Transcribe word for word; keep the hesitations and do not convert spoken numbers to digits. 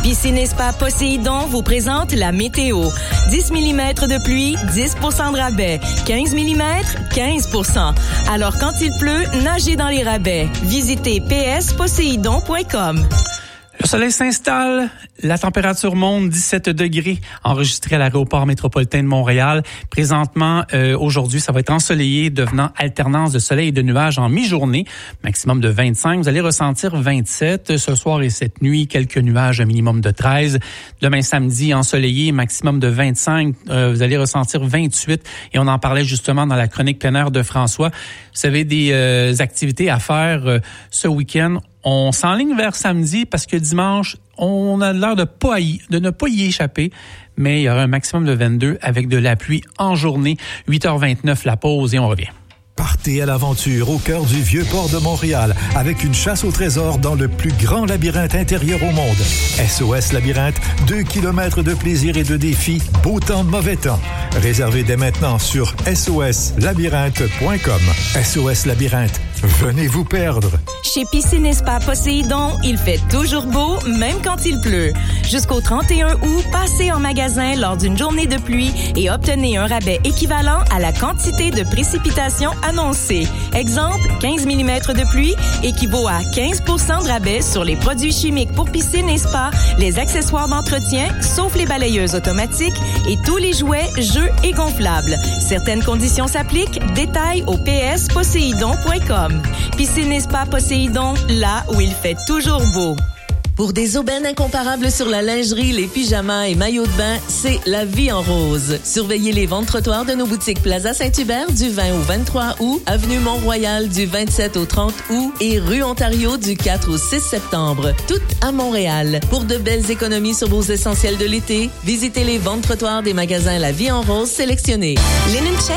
Piscine et Spa Poséidon vous présente la météo. dix millimètres de pluie, dix pour cent de rabais. quinze millimètres, quinze pour cent. Alors quand il pleut, nagez dans les rabais. Visitez p s poséidon point com. Le soleil s'installe, la température monte, dix-sept degrés, enregistré à l'aéroport métropolitain de Montréal. Présentement, euh, aujourd'hui, ça va être ensoleillé, devenant alternance de soleil et de nuages en mi-journée, maximum de vingt-cinq. Vous allez ressentir vingt-sept ce soir et cette nuit, quelques nuages, un minimum de treize. Demain samedi, ensoleillé, maximum de vingt-cinq. Euh, vous allez ressentir vingt-huit. Et on en parlait justement dans la chronique plein air de François. Vous avez des euh, activités à faire euh, ce week-end. On s'enligne vers samedi parce que dimanche, on a l'air de, pas y, de ne pas y échapper, mais il y aura un maximum de vingt-deux avec de la pluie en journée. huit heures vingt-neuf, la pause et on revient. Partez à l'aventure au cœur du Vieux-Port de Montréal avec une chasse au trésor dans le plus grand labyrinthe intérieur au monde. S O S Labyrinthe, deux kilomètres de plaisir et de défis, beau temps, mauvais temps. Réservez dès maintenant sur s o s labyrinthe point com. S O S Labyrinthe, venez vous perdre. Chez Piscine et Spa Poséidon, il fait toujours beau, même quand il pleut. Jusqu'au trente et un août, passez en magasin lors d'une journée de pluie et obtenez un rabais équivalent à la quantité de précipitations annoncée. Exemple, quinze millimètres de pluie équivaut à quinze pour cent de rabais sur les produits chimiques pour piscine et spa, les accessoires d'entretien, sauf les balayeuses automatiques et tous les jouets, jeux et gonflables. Certaines conditions s'appliquent. Détails au p s poséidon point com. Piscine et Spa Poséidon, là où il fait toujours beau. Pour des aubaines incomparables sur la lingerie, les pyjamas et maillots de bain, c'est La Vie en Rose. Surveillez les ventes trottoirs de nos boutiques Plaza Saint-Hubert du vingt au vingt-trois août, Avenue Mont-Royal du vingt-sept au trente août et Rue Ontario du quatre au six septembre. Toutes à Montréal. Pour de belles économies sur vos essentiels de l'été, visitez les ventes trottoirs des magasins La Vie en Rose sélectionnés. Linen Check